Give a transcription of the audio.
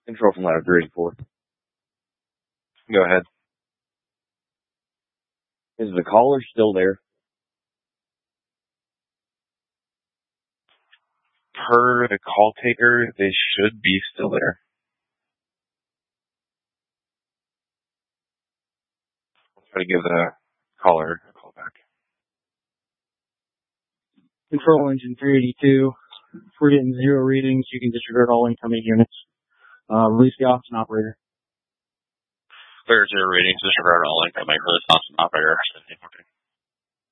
Control from ladder 384. Go ahead. Is the caller still there? Per the call taker, they should be still there. I'll try to give the caller a call back. Control engine 382. If we're getting 0 readings, you can disregard all incoming units. Release the Austin operator. Clear 0 readings, disregard all incoming. Release Austin operator. Okay.